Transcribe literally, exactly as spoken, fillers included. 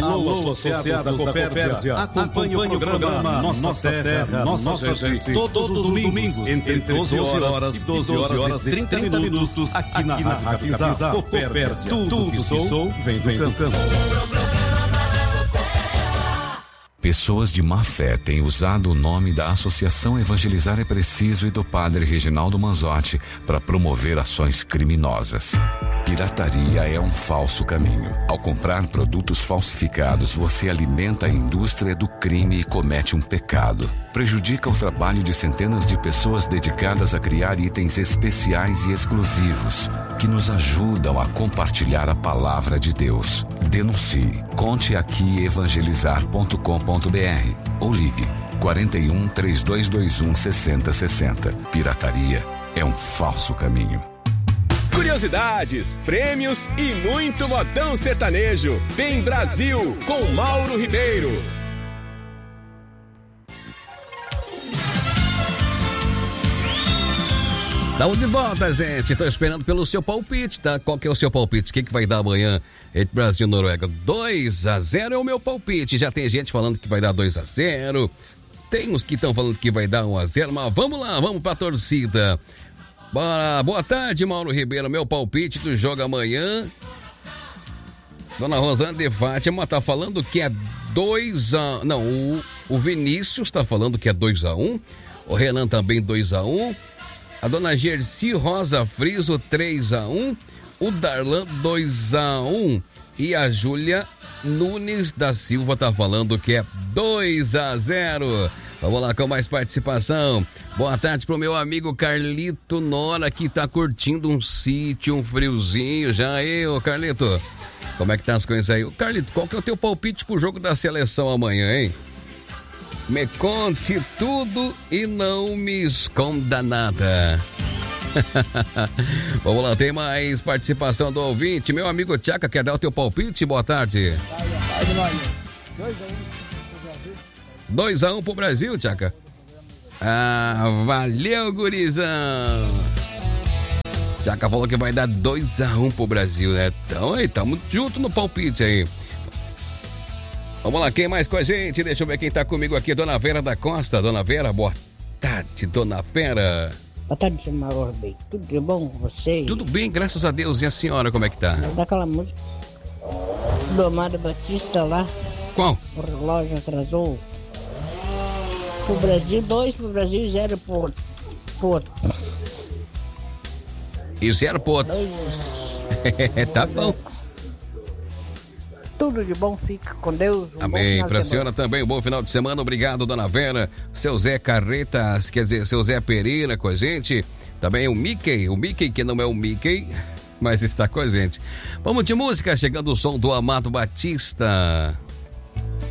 Alô, associada Copérdia. Acompanhe o programa Nossa Terra, Nossa Gente. Todos os domingos, entre doze horas e doze horas e trinta minutos, aqui na Rádio Capinzá. Copérdia. Tudo que sou, vem do campo. Pessoas de má fé têm usado o nome da Associação Evangelizar é Preciso e do Padre Reginaldo Manzotti para promover ações criminosas. Pirataria é um falso caminho. Ao comprar produtos falsificados, você alimenta a indústria do crime e comete um pecado. Prejudica o trabalho de centenas de pessoas dedicadas a criar itens especiais e exclusivos, que nos ajudam a compartilhar a palavra de Deus. Denuncie. Conte aqui evangelizar ponto com ponto br ou ligue quarenta e um, três dois dois um, sessenta sessenta. Pirataria é um falso caminho. Curiosidades, prêmios e muito modão sertanejo. Tem Brasil com Mauro Ribeiro. Estamos de volta, gente. Estou esperando pelo seu palpite, tá? Qual que é o seu palpite? O que, que vai dar amanhã entre Brasil e Noruega? dois a zero é o meu palpite. Já tem gente falando que vai dar dois a zero. Tem uns que estão falando que vai dar um a zero. Mas vamos lá, vamos pra torcida. Bora. Boa tarde, Mauro Ribeiro. Meu palpite do jogo amanhã. Dona Rosana de Fátima tá falando que é dois a um. Não, o, o Vinícius tá falando que é dois a um. O Renan também dois a um. A dona Gerci Rosa Friso, três a um. O Darlan, dois a um. E a Júlia Nunes da Silva tá falando que é dois a zero. Vamos lá com mais participação. Boa tarde pro meu amigo Carlito Nora, que tá curtindo um sítio, um friozinho já. Aí, ô Carlito, como é que tá as coisas aí? Ô Carlito, qual que é o teu palpite pro jogo da seleção amanhã, hein? Me conte tudo e não me esconda nada. Vamos lá, tem mais participação do ouvinte. Meu amigo Tchaca, quer dar o teu palpite? Boa tarde. dois a um pro Brasil, Tchaca. Ah, valeu, gurizão. Tchaca falou que vai dar dois a um pro Brasil, né? Então aí, tamo junto no palpite aí. Vamos lá, quem mais com a gente? Deixa eu ver quem tá comigo aqui. Dona Vera da Costa. Dona Vera, boa tarde, Dona Vera. Boa tarde, senhor Mauro Ribeiro. Tudo de bom com você? Tudo bem, graças a Deus. E a senhora, como é que tá? Daquela música do Amado Batista lá. Qual? O relógio atrasou. Pro Brasil, dois pro Brasil e zero pro Porto. E zero pro outro. Tá bom. Tudo de bom, fica com Deus. Um Amém. Pra senhora também, um bom final de semana. Obrigado, Dona Vera. Seu Zé Carretas, quer dizer, seu Zé Pereira com a gente. Também o Mickey, o Mickey que não é o Mickey, mas está com a gente. Vamos de música, chegando o som do Amado Batista.